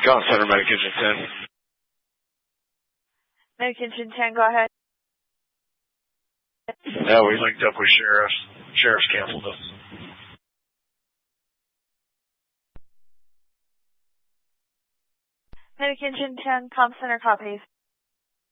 Call Center, Medication 10. Medication 10, go ahead. Yeah, we linked up with sheriffs. Sheriffs canceled us. Medication 10, Comm Center copies.